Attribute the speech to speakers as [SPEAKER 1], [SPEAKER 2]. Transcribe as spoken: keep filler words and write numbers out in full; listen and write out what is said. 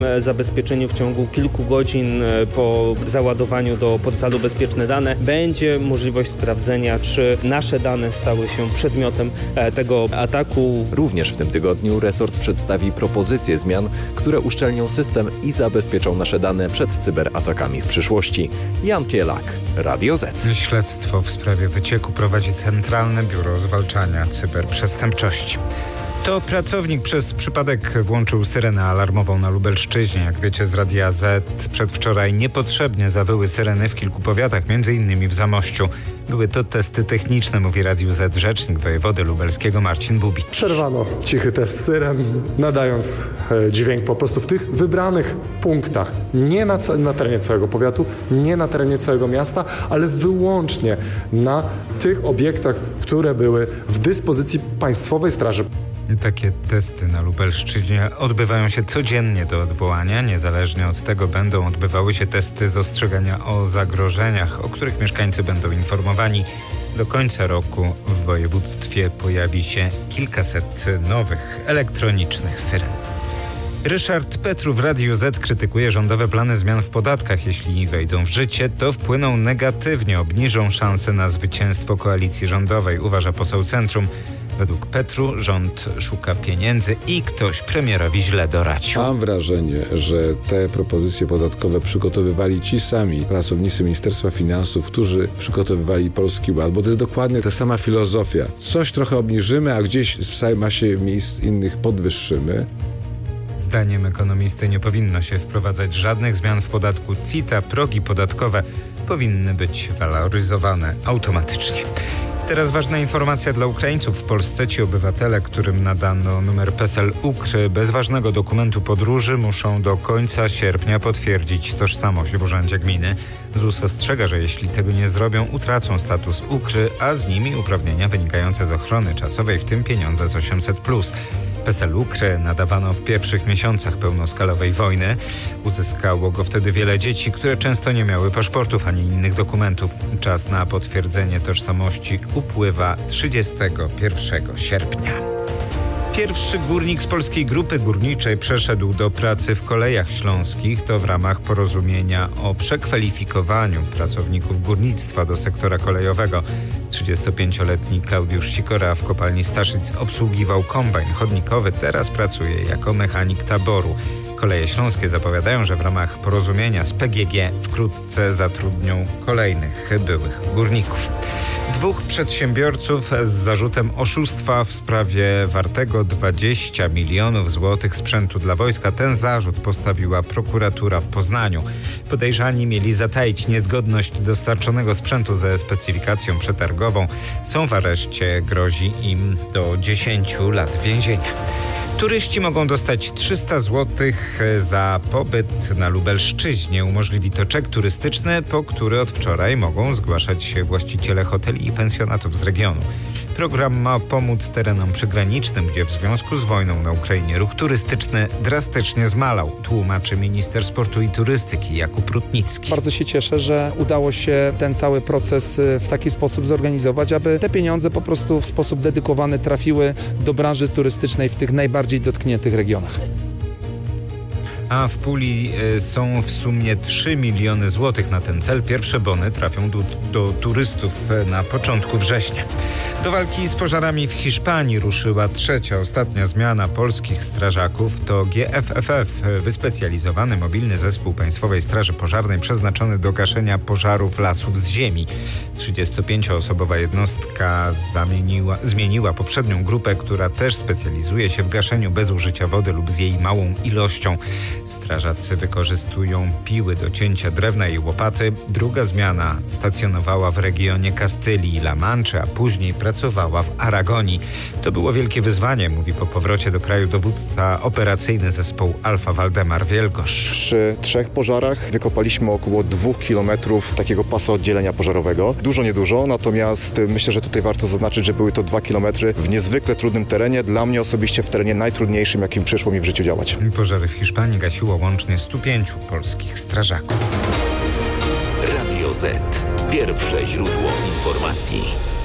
[SPEAKER 1] zabezpieczeniu w ciągu kilku godzin po załadowaniu do portalu Bezpieczne Dane będzie możliwość sprawdzenia, czy nasze dane stały się przedmiotem tego ataku.
[SPEAKER 2] Również w tym tygodniu resort przedstawi propozycje zmian, które uszczelnią system i zabezpieczą nasze dane przed cyberatakami w przyszłości. Jan Kielak, Radio Z.
[SPEAKER 3] Śledztwo w sprawie wycieku prowadzi Centralne Biuro Zwalczania Cyberprzestępczości. To pracownik przez przypadek włączył syrenę alarmową na Lubelszczyźnie. Jak wiecie z Radia Z, przedwczoraj niepotrzebnie zawyły syreny w kilku powiatach, między innymi w Zamościu. Były to testy techniczne, mówi Radiu Z rzecznik wojewody lubelskiego Marcin Bubicz.
[SPEAKER 4] Przerwano cichy test syren, nadając e, dźwięk po prostu w tych wybranych punktach. Nie na, na terenie całego powiatu, nie na terenie całego miasta, ale wyłącznie na tych obiektach, które były w dyspozycji Państwowej Straży.
[SPEAKER 3] Takie testy na Lubelszczyźnie odbywają się codziennie do odwołania. Niezależnie od tego będą odbywały się testy z ostrzegania o zagrożeniach, o których mieszkańcy będą informowani. Do końca roku w województwie pojawi się kilkaset nowych elektronicznych syren. Ryszard Petru w Radiu Z krytykuje rządowe plany zmian w podatkach. Jeśli wejdą w życie, to wpłyną negatywnie, obniżą szanse na zwycięstwo koalicji rządowej, uważa poseł Centrum. Według Petru rząd szuka pieniędzy i ktoś premierowi źle doradził.
[SPEAKER 5] Mam wrażenie, że te propozycje podatkowe przygotowywali ci sami pracownicy Ministerstwa Finansów, którzy przygotowywali Polski Ład, bo to jest dokładnie ta sama filozofia. Coś trochę obniżymy, a gdzieś w całej masie miejsc innych podwyższymy.
[SPEAKER 3] Zdaniem ekonomisty nie powinno się wprowadzać żadnych zmian w podatku C I T, a progi podatkowe powinny być waloryzowane automatycznie. Teraz ważna informacja dla Ukraińców. W Polsce ci obywatele, którym nadano numer P E S E L U K R bez ważnego dokumentu podróży, muszą do końca sierpnia potwierdzić tożsamość w urzędzie gminy. Z U S ostrzega, że jeśli tego nie zrobią, utracą status U K R, a z nimi uprawnienia wynikające z ochrony czasowej, w tym pieniądze z osiemset plus. P E S E L U K R nadawano w pierwszych miesiącach pełnoskalowej wojny. Uzyskało go wtedy wiele dzieci, które często nie miały paszportów ani innych dokumentów. Czas na potwierdzenie tożsamości upływa trzydziestego pierwszego sierpnia. Pierwszy górnik z Polskiej Grupy Górniczej przeszedł do pracy w Kolejach Śląskich. To w ramach porozumienia o przekwalifikowaniu pracowników górnictwa do sektora kolejowego. trzydziestopięcioletni Klaudiusz Sikora w kopalni Staszic obsługiwał kombajn chodnikowy. Teraz pracuje jako mechanik taboru. Koleje Śląskie zapowiadają, że w ramach porozumienia z P G G wkrótce zatrudnią kolejnych byłych górników. Dwóch przedsiębiorców z zarzutem oszustwa w sprawie wartego dwadzieścia milionów złotych sprzętu dla wojska. Ten zarzut postawiła prokuratura w Poznaniu. Podejrzani mieli zataić niezgodność dostarczonego sprzętu ze specyfikacją przetargową. Są w areszcie, grozi im do dziesięciu lat więzienia. Turyści mogą dostać trzysta złotych za pobyt na Lubelszczyźnie. Umożliwi to czek turystyczny, po który od wczoraj mogą zgłaszać się właściciele hoteli i pensjonatów z regionu. Program ma pomóc terenom przygranicznym, gdzie w związku z wojną na Ukrainie ruch turystyczny drastycznie zmalał, tłumaczy minister sportu i turystyki Jakub Rutnicki.
[SPEAKER 6] Bardzo się cieszę, że udało się ten cały proces w taki sposób zorganizować, aby te pieniądze po prostu w sposób dedykowany trafiły do branży turystycznej w tych najbardziej dotkniętych regionach.
[SPEAKER 3] A w puli są w sumie trzy miliony złotych na ten cel. Pierwsze bony trafią do, do turystów na początku września. Do walki z pożarami w Hiszpanii ruszyła trzecia, ostatnia zmiana polskich strażaków. To G F F F, wyspecjalizowany mobilny zespół Państwowej Straży Pożarnej przeznaczony do gaszenia pożarów lasów z ziemi. trzydziestopięcioosobowa jednostka zamieniła, zmieniła poprzednią grupę, która też specjalizuje się w gaszeniu bez użycia wody lub z jej małą ilością. Strażacy wykorzystują piły do cięcia drewna i łopaty. Druga zmiana stacjonowała w regionie Kastylii i La Manche, a później pracowała w Aragonii. To było wielkie wyzwanie, mówi po powrocie do kraju dowódca operacyjny zespołu Alfa Waldemar Wielgosz.
[SPEAKER 7] Przy trzech pożarach wykopaliśmy około dwóch kilometrów takiego pasa oddzielenia pożarowego. Dużo, niedużo, natomiast myślę, że tutaj warto zaznaczyć, że były to dwa kilometry w niezwykle trudnym terenie. Dla mnie osobiście w terenie najtrudniejszym, jakim przyszło mi w życiu działać.
[SPEAKER 3] Pożary w Hiszpanii gasiło łącznie stu pięciu polskich strażaków.
[SPEAKER 8] Radio Z. Pierwsze źródło informacji.